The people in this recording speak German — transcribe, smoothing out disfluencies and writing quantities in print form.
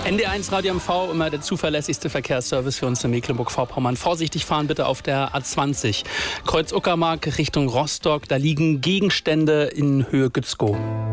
NDR1 Radio MV, immer der zuverlässigste Verkehrsservice für uns in Mecklenburg-Vorpommern. Vorsichtig fahren bitte auf der A20. Kreuz Uckermark Richtung Rostock, da liegen Gegenstände in Höhe Gützkow.